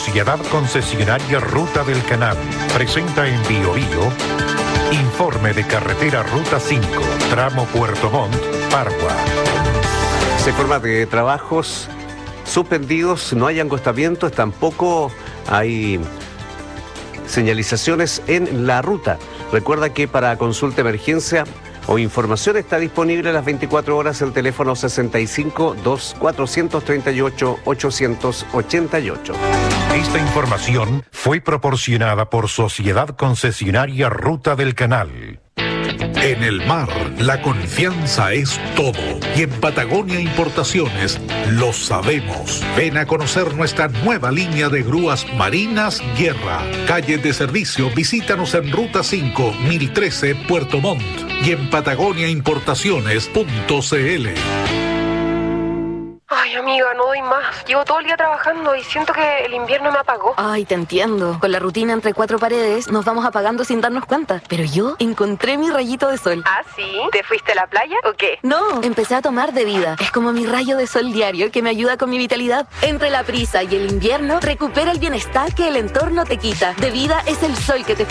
Sociedad Concesionaria Ruta del Canal presenta en Biobío informe de carretera Ruta 5, tramo Puerto Montt, Pargua. Se informa de trabajos suspendidos, no hay angostamientos, tampoco hay señalizaciones en la ruta. Recuerda que para consulta, emergencia o información está disponible a las 24 horas el teléfono 65-438-888. Esta información fue proporcionada por Sociedad Concesionaria Ruta del Canal. En el mar, la confianza es todo. Y en Patagonia Importaciones lo sabemos. Ven a conocer nuestra nueva línea de grúas marinas Guerra. Calle de servicio, visítanos en Ruta 5, 1013, Puerto Montt. Y en patagoniaimportaciones.cl. Ay, amiga, no doy más. Llevo todo el día trabajando y siento que el invierno me apagó. Ay, te entiendo. Con la rutina entre cuatro paredes nos vamos apagando sin darnos cuenta. Pero yo encontré mi rayito de sol. ¿Ah, sí? ¿Te fuiste a la playa o qué? No, empecé a tomar de vida. Es como mi rayo de sol diario que me ayuda con mi vitalidad. Entre la prisa y el invierno, recupera el bienestar que el entorno te quita. De vida es el sol que te